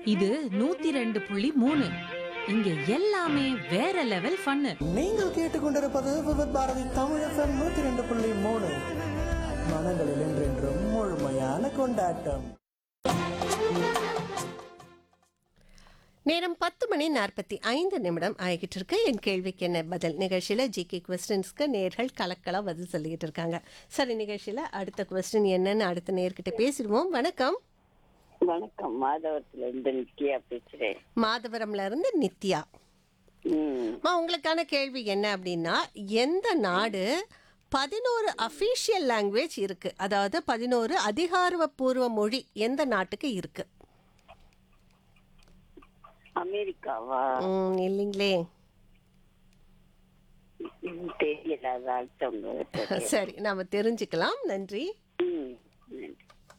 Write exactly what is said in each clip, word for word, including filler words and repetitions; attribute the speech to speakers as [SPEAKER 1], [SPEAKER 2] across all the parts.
[SPEAKER 1] இது நூத்தி ரெண்டு புள்ளி மூணு. இங்க எல்லாமே வேற லெவல் ஃபன்னு.
[SPEAKER 2] நீங்கள் கேட்டுக்கொண்டிருப்பது விவித் பாரதி தமிழ் எஃப்எம் நூத்தி ரெண்டு புள்ளி மூணு. மனங்களில் என்றென்றும் முழுமையான கொண்டாட்டம்.
[SPEAKER 3] நேரம் பத்து மணி நாற்பத்தி ஐந்து நிமிடம் ஆகிட்டு இருக்கு. என் கேள்விக்கு என்ன பதில் நிகழ்ச்சியில் ஜிகே கொஸ்டின்ஸ்க்கு நேர்கள் கலக்கலாக பதில் சொல்லிக்கிட்டு இருக்காங்க. சரி, நிகழ்ச்சியில் அடுத்த கொஸ்டின் என்னன்னு அடுத்த நேர்கிட்ட பேசிடுவோம். வணக்கம்.
[SPEAKER 4] வணக்கம், மாதவரத்துல இருந்து நித்யா பேசுறேன்.
[SPEAKER 3] மாதவரம்ல இருந்து நித்யா.
[SPEAKER 4] ம்,
[SPEAKER 3] மா, உங்களுக்கான கேள்வி என்ன அப்படின்னா, எந்த நாடு பதினோரு அஃபீஷியல் லாங்குவேஜ் இருக்கு, அதாவது பதினோரு அதிகாரப்பூர்வ மொழி எந்த நாட்டுக்கு இருக்கு?
[SPEAKER 4] அமெரிக்காவா?
[SPEAKER 3] ம், இல்லைங்களே.
[SPEAKER 4] ம், தெரியல, அது அடுத்தவங்க தெரியல.
[SPEAKER 3] சரி, நாம தெரிஞ்சுக்கலாம். நன்றி.
[SPEAKER 4] ம், நன்றி.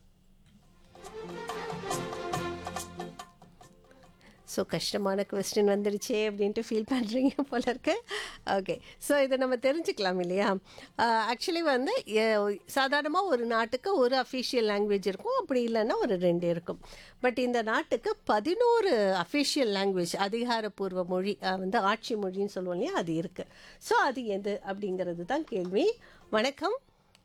[SPEAKER 3] ஸோ கஷ்டமான கொஸ்டின் வந்துடுச்சே அப்படின்ட்டு ஃபீல் பண்ணுறீங்க போல இருக்கு. ஓகே, ஸோ இதை நம்ம தெரிஞ்சுக்கலாம் இல்லையா? ஆக்சுவலி வந்து சாதாரணமாக ஒரு நாட்டுக்கு ஒரு அஃபிஷியல் லாங்குவேஜ் இருக்கும், அப்படி இல்லைன்னா ஒரு ரெண்டு இருக்கும். பட் இந்த நாட்டுக்கு பதினோரு அஃபிஷியல் லாங்குவேஜ், அதிகாரப்பூர்வ மொழி, அஹ், வந்து ஆட்சி மொழின்னு சொல்லுவோம் இல்லையா, அது இருக்குது. ஸோ அது எது அப்படிங்கிறது தான் கேள்வி. வணக்கம்.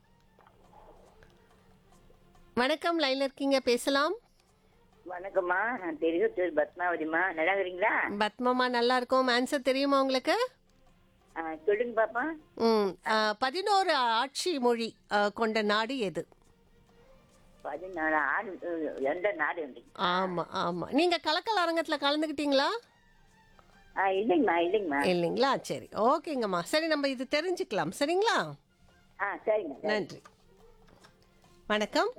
[SPEAKER 3] வணக்கம், லைனில் இருக்கீங்க, பேசலாம்.
[SPEAKER 4] வணக்கம்மா, நான் தெரிவித்தூர் பத்மாவதிமா. நல்லா இருக்கிறீங்களா?
[SPEAKER 3] பத்மமா, நல்லா இருக்கும். ஆன்சர் தெரியுமா உங்களுக்கு?
[SPEAKER 4] ஆ, சொல்லுங்க பாப்பா.
[SPEAKER 3] ம் அஹ், பதினோரு ஆட்சி மொழி அஹ், கொண்ட நாடு எது?
[SPEAKER 4] பதினாலு ஆடு. எந்த நாடு வந்து?
[SPEAKER 3] ஆமாம் ஆமாம். நீங்கள் கலக்கல் அரங்கத்தில் கலந்துக்கிட்டீங்களா?
[SPEAKER 4] ஆ, இல்லைங்கம்மா, இல்லைங்கம்மா.
[SPEAKER 3] இல்லைங்களா? சரி, ஓகேங்கம்மா. சரி, நம்ம இது தெரிஞ்சுக்கலாம். சரிங்களா?
[SPEAKER 4] ஆ, சரிங்க.
[SPEAKER 3] நன்றி. வணக்கம்.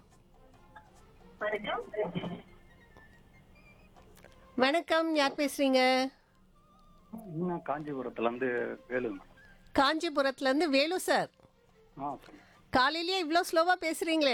[SPEAKER 3] வணக்கம், யார் பேசுறீங்க?
[SPEAKER 5] நான் காஞ்சிபுரத்துல இருந்து வேலு.
[SPEAKER 3] காஞ்சிபுரத்துலேருந்து வேலு சார்.
[SPEAKER 5] ஆ, சரி.
[SPEAKER 3] காலையிலேயே இவ்வளோ ஸ்லோவாக பேசுகிறீங்களே.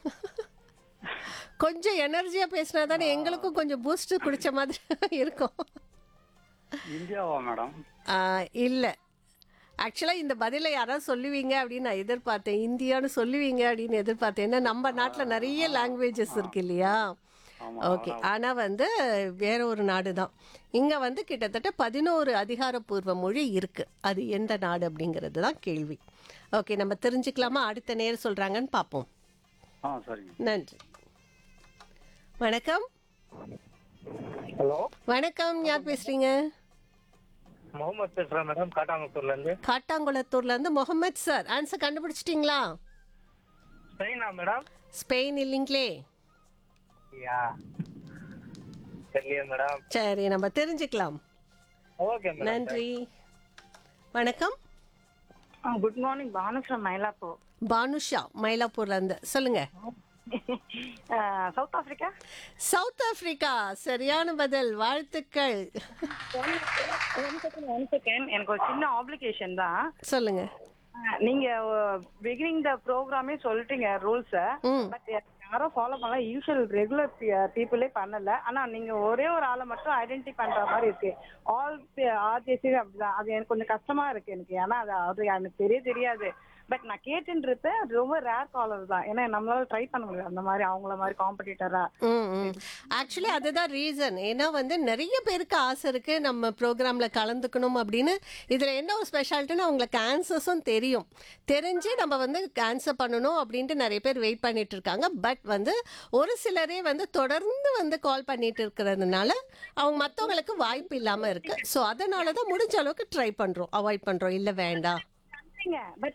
[SPEAKER 3] கொஞ்சம் எனர்ஜியாக பேசினா தானே எங்களுக்கும் கொஞ்சம் பூஸ்ட் குடித்த மாதிரி இருக்கும்.
[SPEAKER 5] இந்தியாவா மேடம்?
[SPEAKER 3] இல்லை, ஆக்சுவலாக இந்த பதிலை யாராவது சொல்லுவீங்க அப்படின்னு நான் எதிர்பார்த்தேன். இந்தியான்னு சொல்லுவீங்க அப்படின்னு எதிர்பார்த்தேன். ஏன்னா நம்ம நாட்டில் நிறைய லாங்குவேஜஸ் இருக்கு இல்லையா? ஓகே, ஆனால் வந்து வேற ஒரு நாடு தான். இங்கே வந்து கிட்டத்தட்ட பதினோரு அதிகாரப்பூர்வ மொழி இருக்குது. அது எந்த நாடு அப்படிங்கிறது தான் கேள்வி. ஓகே, நம்ம தெரிஞ்சுக்கலாமா? அடுத்த நேரம் சொல்கிறாங்கன்னு பார்ப்போம்.
[SPEAKER 5] ஆ, சரிங்க.
[SPEAKER 3] நன்றி. வணக்கம்.
[SPEAKER 6] ஹலோ,
[SPEAKER 3] வணக்கம், யார் பேசுகிறீங்க?
[SPEAKER 6] முகமது பேசுறேன் மேடம், காட்டாங்குளத்தூர்ல இருந்து.
[SPEAKER 3] காட்டாங்குளத்தூர்லேருந்து முகமது சார். ஆன்சர் கண்டுபிடிச்சிட்டிங்களா?
[SPEAKER 6] ஸ்பெயினா மேடம்?
[SPEAKER 3] ஸ்பெயின் இல்லைங்களே.
[SPEAKER 6] யா, தெரியல மேடம்.
[SPEAKER 3] சரி, நம்ம தெரிஞ்சுக்கலாம்.
[SPEAKER 6] Okay madam.
[SPEAKER 3] நன்றி. வணக்கம்.
[SPEAKER 7] Good morning, Banu from Mylapore.
[SPEAKER 3] Banusha, மயிலாப்பூர்லேருந்து. சொல்லுங்க.
[SPEAKER 7] South Africa.
[SPEAKER 3] சவுத் ஆப்பிரிக்கா, சரியான பதில், வாழ்த்துக்கள்.
[SPEAKER 7] ஒன் செகண்ட், எனக்கு ஒரு சின்ன ஆப்ளிகேஷன் தான்.
[SPEAKER 3] சொல்லுங்க.
[SPEAKER 7] அஹ், நீங்க பிகினிங் த ப்ரோக்ராமே சொல்லிட்டீங்க ரூல்ஸ.
[SPEAKER 3] ம்
[SPEAKER 7] பட் யாரும் ஃபாலோ பண்ணல, யூஷுவல் ரெகுலர் பீப்புளே பண்ணல. ஆனா நீங்க ஒரே ஒரு ஆளை மட்டும் ஐடென்டிஃபை பண்ற மாதிரி இருக்கு. ஆல் ஆர்ஜிஎஸ்சி அப்படிதான். அது எனக்கு கொஞ்சம் கஷ்டமா இருக்கு எனக்கு. ஏன்னா அது அது எனக்கு தெரிய தெரியாது. பட் நான் கேட்டுன்னு இருப்பேன். அது ரொம்ப ரேர் காலர் தான். ஏன்னா நம்மளால ட்ரை பண்ண முடியாது அந்த மாதிரி அவங்கள மாதிரி காம்படிட்டரா.
[SPEAKER 3] ம் ம் ஆக்சுவலி அதுதான் ரீசன். ஏன்னா வந்து நிறைய பேருக்கு ஆசை இருக்குது நம்ம ப்ரோக்ராமில் கலந்துக்கணும் அப்படின்னு. இதில் என்ன ஒரு ஸ்பெஷாலிட்டின்னா அவங்களுக்கு ஆன்சர்ஸும் தெரியும். தெரிஞ்சு நம்ம வந்து ஆன்சர் பண்ணணும் அப்படின்ட்டு நிறைய பேர் வெயிட் பண்ணிட்டு இருக்காங்க. பட் வந்து ஒரு சிலரே வந்து தொடர்ந்து வந்து கால் பண்ணிட்டு இருக்கிறதுனால அவங்க மற்றவங்களுக்கு வாய்ப்பு இல்லாமல் இருக்குது. ஸோ அதனால தான் முடிஞ்ச அளவுக்கு ட்ரை பண்ணுறோம், அவாய்ட் பண்ணுறோம். இல்லை வேண்டாம்.
[SPEAKER 7] பட்